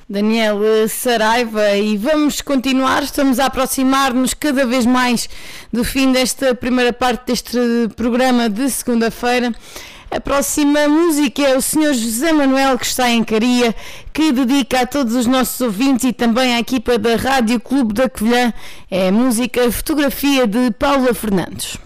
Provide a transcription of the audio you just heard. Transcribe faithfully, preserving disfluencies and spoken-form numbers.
Daniel Saraiva, e vamos continuar, estamos a aproximar-nos cada vez mais do fim desta primeira parte deste programa de segunda-feira. A próxima música é o senhor José Manuel, que está em Caria, que dedica a todos os nossos ouvintes e também à equipa da Rádio Clube da Covilhã. É a música Fotografia de Paula Fernandes.